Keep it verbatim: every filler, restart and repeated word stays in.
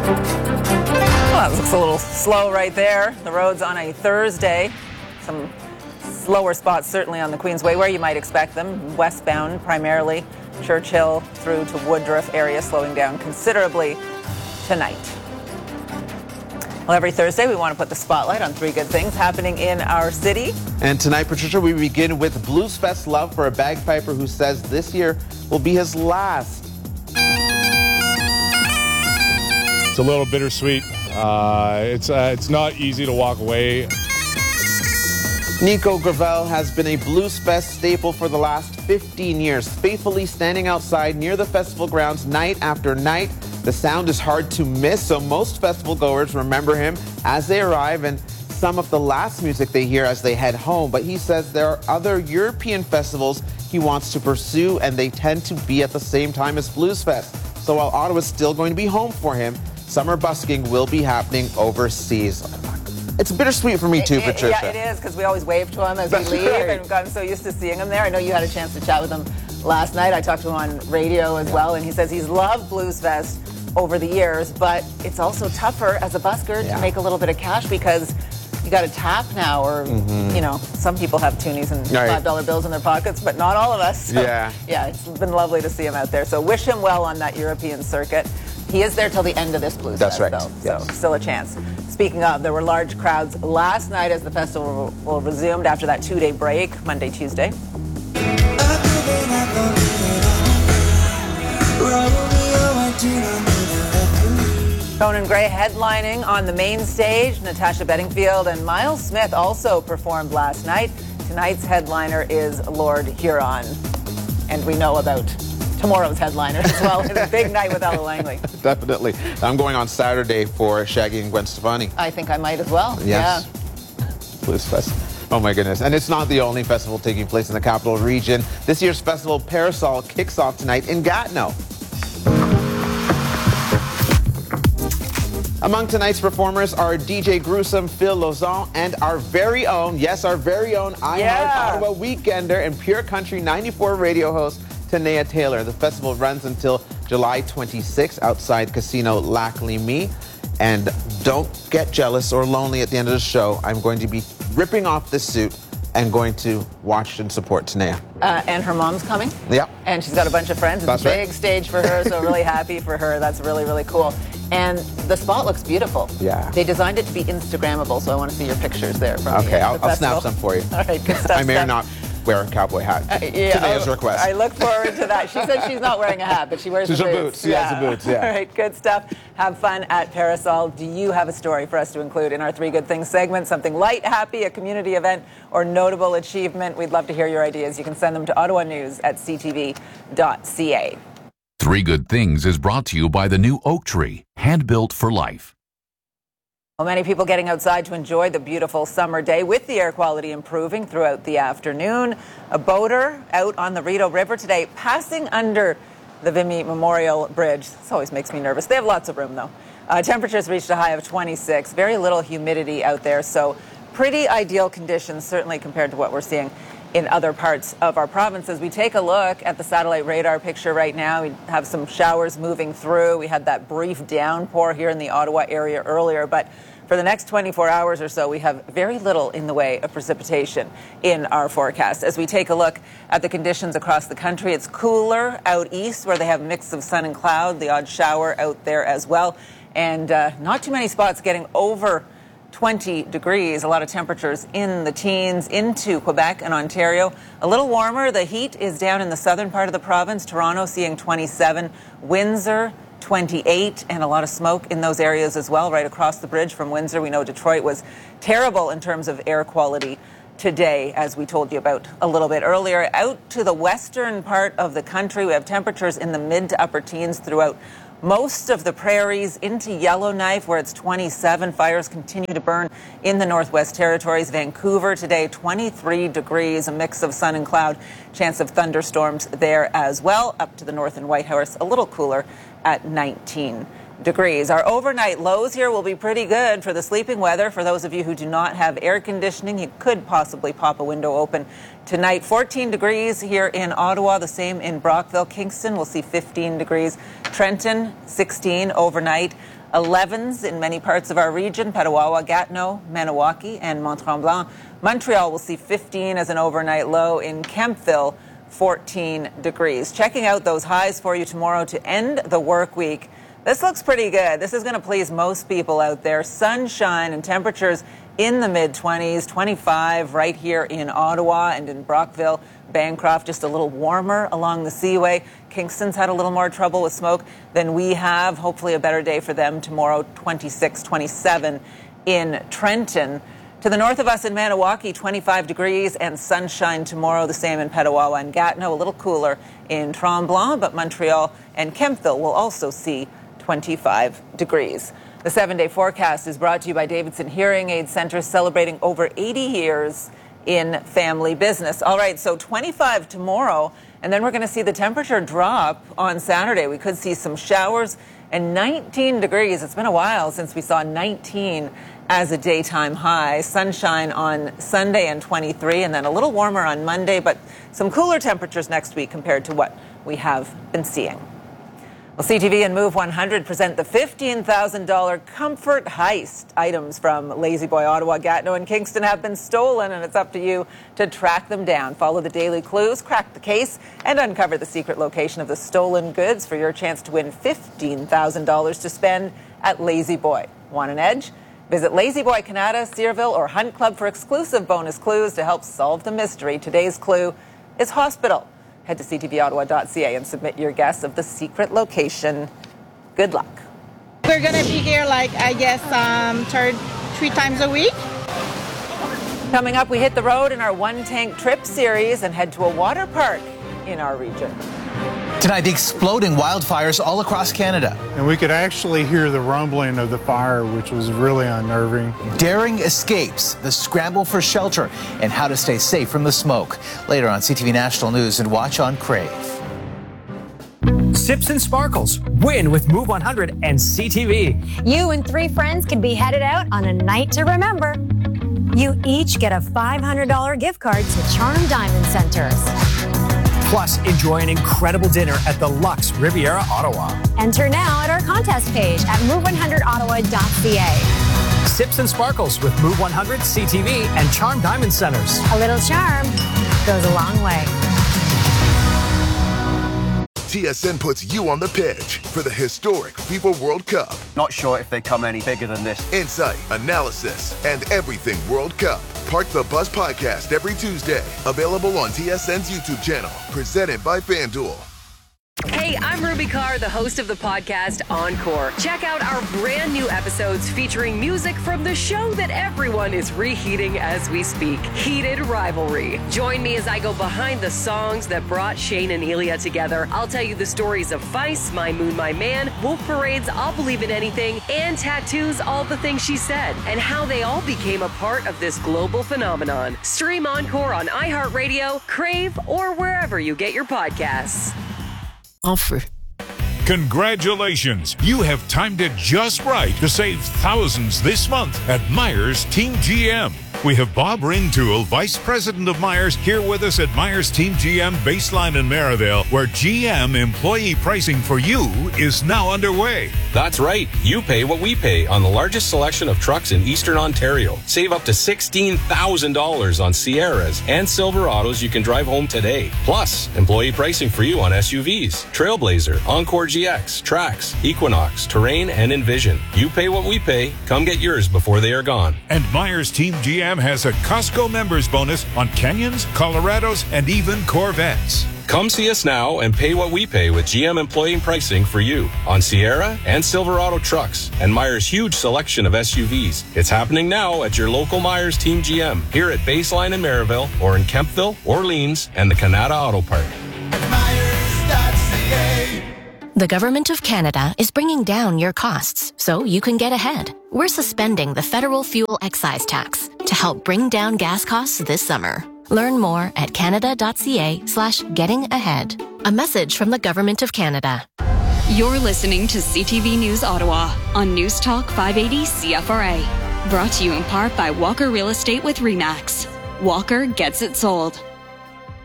Well, that looks a little slow right there. The roads on a Thursday. Some slower spots certainly on the Queensway where you might expect them. Westbound primarily. Churchill through to Woodruff area slowing down considerably tonight. Well, every Thursday we want to put the spotlight on three good things happening in our city. And tonight, Patricia, we begin with Blues Fest love for a bagpiper who says this year will be his last. It's a little bittersweet. Uh, it's uh, it's not easy to walk away. Nico Gravel has been a Blues Fest staple for the last fifteen years, faithfully standing outside near the festival grounds night after night. The sound is hard to miss, so most festival goers remember him as they arrive and some of the last music they hear as they head home. But he says there are other European festivals he wants to pursue, and they tend to be at the same time as Blues Fest. So while Ottawa's still going to be home for him, summer busking will be happening overseas. It's bittersweet for me too, it, it, Patricia. Yeah, it is, because we always wave to him as That's we leave, right. and we've gotten so used to seeing him there. I know you had a chance to chat with him last night. I talked to him on radio as well, and he says he's loved Blues Fest over the years, but it's also tougher as a busker Yeah. to make a little bit of cash because you got to tap now, or, mm-hmm. you know, some people have toonies and Right. five dollar bills in their pockets, but not all of us. So, Yeah. Yeah, it's been lovely to see him out there. So wish him well on that European circuit. He is there till the end of this Blues That's Fest, right. though, Yes. so still a chance. Speaking of, there were large crowds last night as the festival will resumed after that two-day break, Monday, Tuesday. Conan Gray headlining on the main stage. Natasha Bedingfield and Miles Smith also performed last night. Tonight's headliner is Lord Huron. And we know about tomorrow's headliner as well. It's a big night with Ella Langley. Definitely. I'm going on Saturday for Shaggy and Gwen Stefani. I think I might as well. Yes. Yeah. Blues Fest. Oh my goodness. And it's not the only festival taking place in the capital region. This year's festival, Parasol, kicks off tonight in Gatineau. Among tonight's performers are D J Gruesome, Phil Lozon, and our very own, yes, our very own I Yeah. Heart Ottawa Weekender and Pure Country ninety-four radio host, Tanea Taylor. The festival runs until July twenty-sixth outside Casino Lac Limi. And don't get jealous or lonely at the end of the show. I'm going to be ripping off this suit and going to watch and support Tanea. Uh, and her mom's coming. Yep. And she's got a bunch of friends. It's That's a big right. stage for her, so really happy for her. That's really, really cool. And the spot looks beautiful. Yeah. They designed it to be Instagrammable, so I want to see your pictures there from Okay, the, uh, I'll, the I'll snap festival. some for you. All right, good stuff. I may or Steph. not wear a cowboy hat. Uh, yeah, Tanea's I- request. I look forward to that. She said she's not wearing a hat, but she wears She's the her boots. boots. Yeah, the boots, yeah. All right, good stuff. Have fun at Parasol. Do you have a story for us to include in our Three Good Things segment? Something light, happy, a community event, or notable achievement? We'd love to hear your ideas. You can send them to Ottawa News at c t v dot c a. Three Good Things is brought to you by the new Oak Tree, hand-built for life. Well, many people getting outside to enjoy the beautiful summer day with the air quality improving throughout the afternoon. A boater out on the Rideau River today passing under the Vimy Memorial Bridge. This always makes me nervous. They have lots of room, though. Uh, temperatures reached a high of twenty-six. Very little humidity out there, so pretty ideal conditions, certainly compared to what we're seeing in other parts of our province. As we take a look at the satellite radar picture right now, we have some showers moving through. We had that brief downpour here in the Ottawa area earlier, but for the next twenty-four hours or so, we have very little in the way of precipitation in our forecast. As we take a look at the conditions across the country, it's cooler out east where they have a mix of sun and cloud, the odd shower out there as well, and uh, not too many spots getting over twenty degrees. A lot of temperatures in the teens into Quebec and Ontario. A little warmer. The heat is down in the southern part of the province. Toronto seeing twenty-seven. Windsor twenty-eight, and a lot of smoke in those areas as well, right across the bridge from Windsor. We know Detroit was terrible in terms of air quality today, as we told you about a little bit earlier. Out to the western part of the country, we have temperatures in the mid to upper teens throughout most of the prairies, into Yellowknife where it's twenty-seven. Fires continue to burn in the Northwest Territories. Vancouver today, twenty-three degrees, a mix of sun and cloud. Chance of thunderstorms there as well. Up to the north in Whitehorse, a little cooler at nineteen degrees. Our overnight lows here will be pretty good for the sleeping weather. For those of you who do not have air conditioning, you could possibly pop a window open tonight. fourteen degrees here in Ottawa, the same in Brockville. Kingston will see fifteen degrees. Trenton, sixteen overnight. elevens in many parts of our region, Petawawa, Gatineau, Maniwaki, and Mont-Tremblant. Montreal will see fifteen as an overnight low. In Kemptville, fourteen degrees. Checking out those highs for you tomorrow to end the work week. This looks pretty good. This is going to please most people out there. Sunshine and temperatures in the mid-twenties, twenty-five right here in Ottawa and in Brockville. Bancroft just a little warmer along the Seaway. Kingston's had a little more trouble with smoke than we have. Hopefully a better day for them tomorrow, twenty-six, twenty-seven in Trenton. To the north of us in Maniwaki, twenty-five degrees and sunshine tomorrow. The same in Petawawa and Gatineau. A little cooler in Tremblant, but Montreal and Kemptville will also see twenty-five degrees. The seven-day forecast is brought to you by Davidson Hearing Aid Center, celebrating over eighty years in family business. All right, so twenty-five tomorrow, and then we're going to see the temperature drop on Saturday. We could see some showers and nineteen degrees. It's been a while since we saw nineteen as a daytime high. Sunshine on Sunday and twenty-three, and then a little warmer on Monday, but some cooler temperatures next week compared to what we have been seeing. Well, C T V and Move one hundred present the fifteen thousand dollars Comfort Heist. Items from Lazy Boy, Ottawa, Gatineau, and Kingston have been stolen, and it's up to you to track them down. Follow the daily clues, crack the case, and uncover the secret location of the stolen goods for your chance to win fifteen thousand dollars to spend at Lazy Boy. Want an edge? Visit Lazy Boy, Canada, Searville, or Hunt Club for exclusive bonus clues to help solve the mystery. Today's clue is hospital. Head to c t v ottawa dot c a and submit your guess of the secret location. Good luck. We're going to be here, like, I guess, um, third, three times a week. Coming up, we hit the road in our One Tank Trip series and head to a water park in our region. Tonight, the exploding wildfires all across Canada. And we could actually hear the rumbling of the fire, which was really unnerving. Daring escapes, the scramble for shelter, and how to stay safe from the smoke. Later on C T V National News and watch on Crave. Sips and Sparkles. Win with Move one hundred and C T V. You and three friends could be headed out on a night to remember. You each get a five hundred dollars gift card to Charm Diamond Centers. Plus, enjoy an incredible dinner at the Luxe Riviera Ottawa. Enter now at our contest page at move one hundred ottawa dot c a. Sips and Sparkles with Move one hundred, C T V, and Charm Diamond Centers. A little charm goes a long way. T S N puts you on the pitch for the historic FIFA World Cup. Not sure if they come any bigger than this. Insight, analysis, and everything World Cup. Park the Bus podcast every Tuesday. Available on T S N's YouTube channel. Presented by FanDuel. Hey, I'm Ruby Carr, the host of the podcast Encore. Check out our brand new episodes featuring music from the show that everyone is reheating as we speak, Heated Rivalry. Join me as I go behind the songs that brought Shane and Elia together. I'll tell you the stories of Feist, My Moon, My Man, Wolf Parade's I'll Believe in Anything, and Tattoo's All the Things She Said, and how they all became a part of this global phenomenon. Stream Encore on iHeartRadio, Crave, or wherever you get your podcasts. Offer. Congratulations! You have timed it just right to save thousands this month at Myers Team G M. We have Bob Ringtool, Vice President of Myers, here with us at Myers Team G M Baseline in Merivale, where G M employee pricing for you is now underway. That's right. You pay what we pay on the largest selection of trucks in Eastern Ontario. Save up to sixteen thousand dollars on Sierras and Silverados you can drive home today. Plus, employee pricing for you on S U Vs, Trailblazer, Encore G X, Trax, Equinox, Terrain, and Envision. You pay what we pay. Come get yours before they are gone. And Myers Team G M has a Costco members bonus on Canyons, Colorados, and even Corvettes. Come see us now and pay what we pay with G M employee pricing for you on Sierra and Silverado trucks and Myers' huge selection of S U Vs. It's happening now at your local Myers Team G M here at Baseline in Merivale or in Kemptville, Orleans, and the Canada Auto Park. The Government of Canada is bringing down your costs so you can get ahead. We're suspending the federal fuel excise tax to help bring down gas costs this summer. Learn more at canada.ca slash getting ahead. A message from the Government of Canada. You're listening to C T V News Ottawa on News Talk five eighty C F R A. Brought to you in part by Walker Real Estate with RE/MAX. Walker gets it sold.